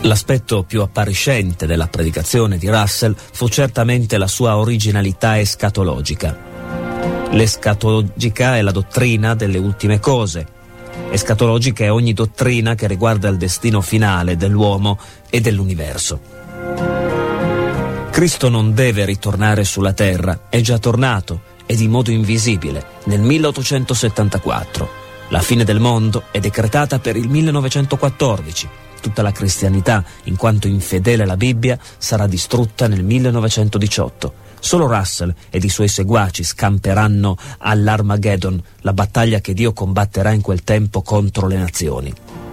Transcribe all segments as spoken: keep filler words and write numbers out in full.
L'aspetto più appariscente della predicazione di Russell fu certamente la sua originalità escatologica. L'escatologica è la dottrina delle ultime cose. Escatologica è ogni dottrina che riguarda il destino finale dell'uomo e dell'universo. Cristo non deve ritornare sulla terra, è già tornato e di modo invisibile nel milleottocentosettantaquattro. La fine del mondo è decretata per il millenovecentoquattordici. Tutta la cristianità, in quanto infedele alla Bibbia, sarà distrutta nel millenovecentodiciotto. Solo Russell ed i suoi seguaci scamperanno all'Armageddon, la battaglia che Dio combatterà in quel tempo contro le nazioni.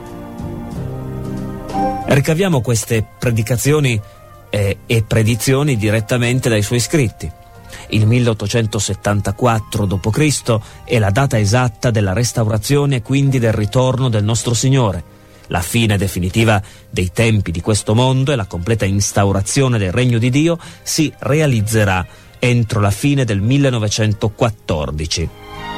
Ricaviamo queste predicazioni eh, e predizioni direttamente dai suoi scritti. Il milleottocentosettantaquattro dopo Cristo è la data esatta della restaurazione e quindi del ritorno del nostro Signore. La fine definitiva dei tempi di questo mondo e la completa instaurazione del regno di Dio si realizzerà entro la fine del millenovecentoquattordici.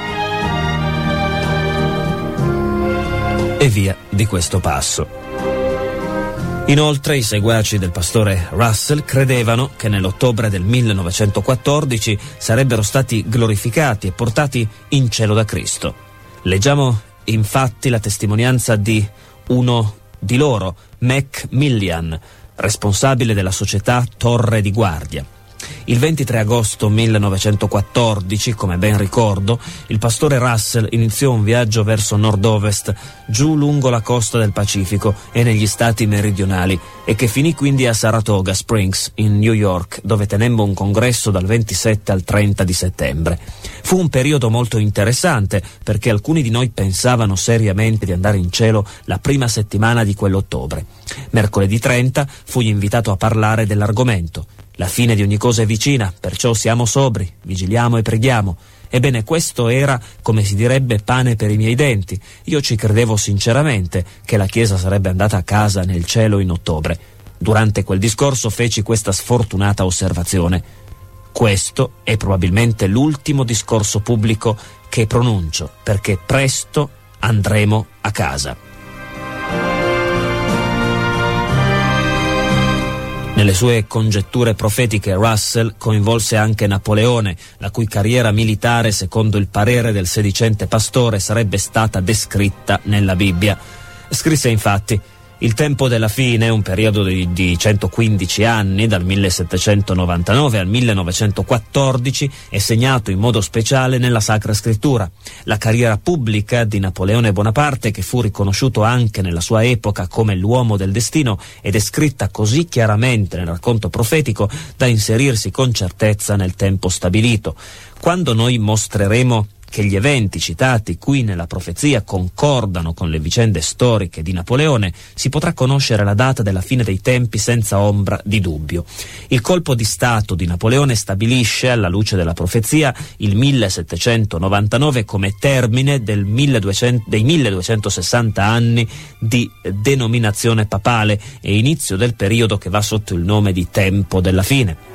E via di questo passo. Inoltre i seguaci del pastore Russell credevano che nell'ottobre del millenovecentoquattordici sarebbero stati glorificati e portati in cielo da Cristo. Leggiamo infatti la testimonianza di uno di loro, Macmillan, responsabile della società Torre di Guardia. Il ventitré agosto millenovecentoquattordici, come ben ricordo, il pastore Russell iniziò un viaggio verso nord-ovest, giù lungo la costa del Pacifico e negli stati meridionali, e che finì quindi a Saratoga Springs, in New York, dove tenemmo un congresso dal ventisette al trenta di settembre. Fu un periodo molto interessante, perché alcuni di noi pensavano seriamente di andare in cielo la prima settimana di quell'ottobre. Mercoledì trenta fui invitato a parlare dell'argomento. La fine di ogni cosa è vicina, perciò siamo sobri, vigiliamo e preghiamo. Ebbene, questo era, come si direbbe, pane per i miei denti. Io ci credevo sinceramente che la Chiesa sarebbe andata a casa nel cielo in ottobre. Durante quel discorso feci questa sfortunata osservazione: questo è probabilmente l'ultimo discorso pubblico che pronuncio, perché presto andremo a casa. Nelle sue congetture profetiche Russell coinvolse anche Napoleone, la cui carriera militare, secondo il parere del sedicente pastore, sarebbe stata descritta nella Bibbia. Scrisse infatti: il tempo della fine, un periodo di, di centoquindici anni, dal millesettecentonovantanove al millenovecentoquattordici, è segnato in modo speciale nella Sacra Scrittura. La carriera pubblica di Napoleone Bonaparte, che fu riconosciuto anche nella sua epoca come l'uomo del destino, è descritta così chiaramente nel racconto profetico da inserirsi con certezza nel tempo stabilito. Quando noi mostreremo che gli eventi citati qui nella profezia concordano con le vicende storiche di Napoleone, si potrà conoscere la data della fine dei tempi senza ombra di dubbio. Il colpo di stato di Napoleone stabilisce, alla luce della profezia, il millesettecentonovantanove come termine del milleduecento, dei milleduecentosessanta anni di denominazione papale e inizio del periodo che va sotto il nome di tempo della fine.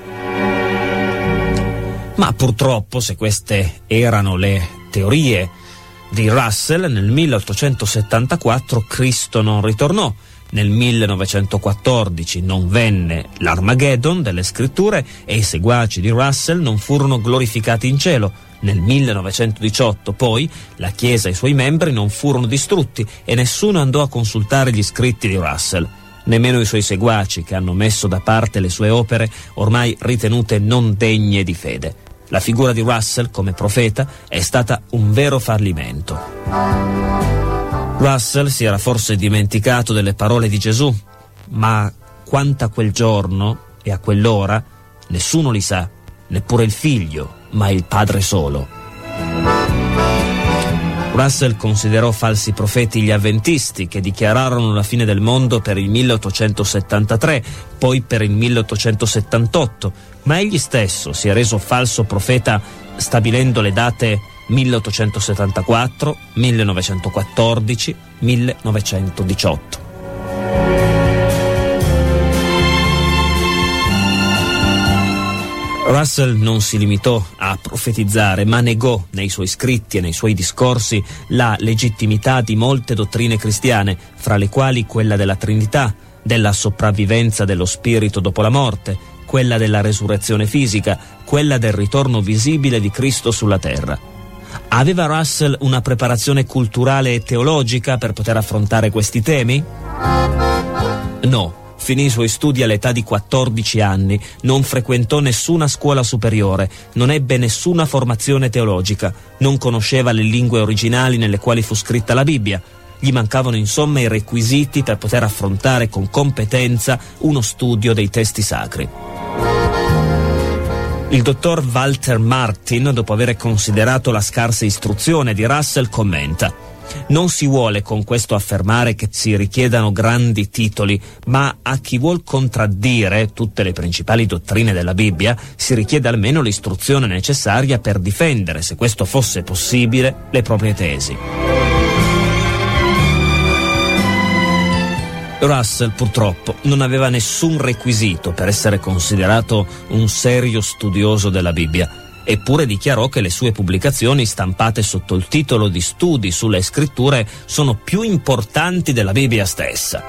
Ma purtroppo, se queste erano le teorie di Russell, nel milleottocentosettantaquattro Cristo non ritornò. Nel millenovecentoquattordici non venne l'Armageddon delle scritture e i seguaci di Russell non furono glorificati in cielo. Nel millenovecentodiciotto poi la Chiesa e i suoi membri non furono distrutti e nessuno andò a consultare gli scritti di Russell. Nemmeno i suoi seguaci, che hanno messo da parte le sue opere ormai ritenute non degne di fede. La figura di Russell come profeta è stata un vero fallimento. Russell si era forse dimenticato delle parole di Gesù, ma quanto a quel giorno e a quell'ora nessuno li sa, neppure il figlio, ma il Padre solo. Russell considerò falsi profeti gli avventisti, che dichiararono la fine del mondo per il milleottocentosettantatré, poi per il milleottocentosettantotto, ma egli stesso si è reso falso profeta stabilendo le date milleottocentosettantaquattro, millenovecentoquattordici, millenovecentodiciotto. Russell non si limitò a profetizzare, ma negò nei suoi scritti e nei suoi discorsi la legittimità di molte dottrine cristiane, fra le quali quella della Trinità, della sopravvivenza dello spirito dopo la morte, quella della resurrezione fisica, quella del ritorno visibile di Cristo sulla terra. Aveva Russell una preparazione culturale e teologica per poter affrontare questi temi? No. Finì i suoi studi all'età di quattordici anni, non frequentò nessuna scuola superiore, non ebbe nessuna formazione teologica, non conosceva le lingue originali nelle quali fu scritta la Bibbia. Gli mancavano insomma i requisiti per poter affrontare con competenza uno studio dei testi sacri. Il dottor Walter Martin, dopo aver considerato la scarsa istruzione di Russell, commenta: non si vuole con questo affermare che si richiedano grandi titoli, ma a chi vuol contraddire tutte le principali dottrine della Bibbia si richiede almeno l'istruzione necessaria per difendere, se questo fosse possibile, le proprie tesi. Russell purtroppo non aveva nessun requisito per essere considerato un serio studioso della Bibbia. Eppure dichiarò che le sue pubblicazioni, stampate sotto il titolo di Studi sulle Scritture, sono più importanti della Bibbia stessa.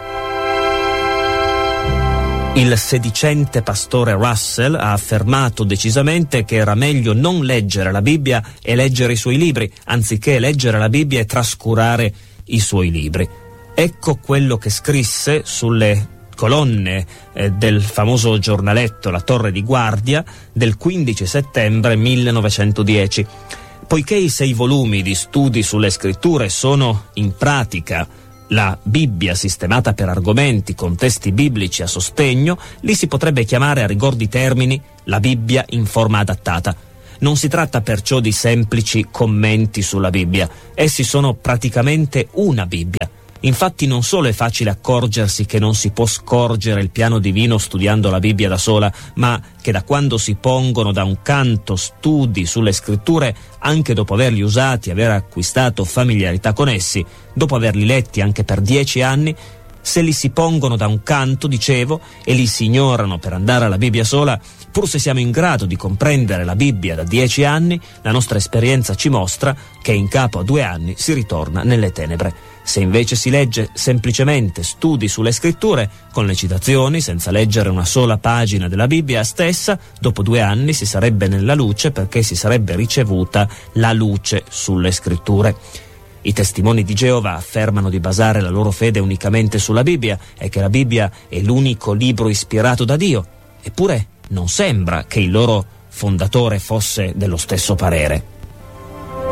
Il sedicente pastore Russell ha affermato decisamente che era meglio non leggere la Bibbia e leggere i suoi libri, anziché leggere la Bibbia e trascurare i suoi libri. Ecco quello che scrisse sulle colonne eh, del famoso giornaletto La Torre di Guardia del quindici settembre millenovecentodieci. Poiché i sei volumi di Studi sulle Scritture sono in pratica la Bibbia sistemata per argomenti con testi biblici a sostegno, li si potrebbe chiamare a rigor di termini la Bibbia in forma adattata. Non si tratta perciò di semplici commenti sulla Bibbia, essi sono praticamente una Bibbia. Infatti non solo è facile accorgersi che non si può scorgere il piano divino studiando la Bibbia da sola, ma che da quando si pongono da un canto studi sulle scritture, anche dopo averli usati, aver acquistato familiarità con essi, dopo averli letti anche per dieci anni, se li si pongono da un canto, dicevo, e li si ignorano per andare alla Bibbia sola, pur se siamo in grado di comprendere la Bibbia da dieci anni, la nostra esperienza ci mostra che in capo a due anni si ritorna nelle tenebre. Se invece si legge semplicemente Studi sulle Scritture, con le citazioni, senza leggere una sola pagina della Bibbia stessa, dopo due anni si sarebbe nella luce perché si sarebbe ricevuta la luce sulle Scritture. I testimoni di Geova affermano di basare la loro fede unicamente sulla Bibbia e che la Bibbia è l'unico libro ispirato da Dio. Eppure non sembra che il loro fondatore fosse dello stesso parere.